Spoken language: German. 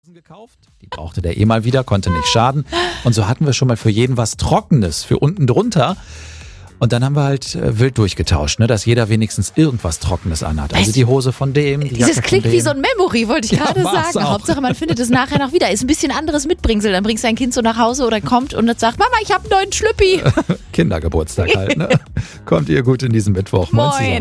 gekauft. Die brauchte der mal wieder, konnte nicht schaden. Und so hatten wir schon mal für jeden was Trockenes, für unten drunter. Und dann haben wir halt wild durchgetauscht, ne, dass jeder wenigstens irgendwas Trockenes anhat. Also die Hose von dem, die Jacke Dieses klingt von dem. wie so ein Memory, wollte ich gerade war's sagen. auch. Hauptsache, man findet es nachher noch wieder. Ist ein bisschen anderes Mitbringsel. Dann bringst du dein Kind so nach Hause oder kommt und sagt, Mama, ich habe einen neuen Schlüppi. Kindergeburtstag halt. Ne? Kommt ihr gut in diesen Mittwoch. Moin.